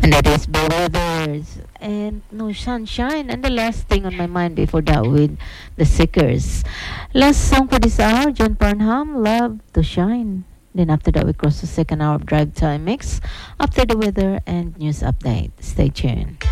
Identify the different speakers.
Speaker 1: And that is the weathers and no sunshine. And the last thing on my mind before that with the Seekers. Last song for this hour, John Parnham, Love to Shine. Then after that, we cross the second hour of Drive Time Mix. After the weather and news update. Stay tuned.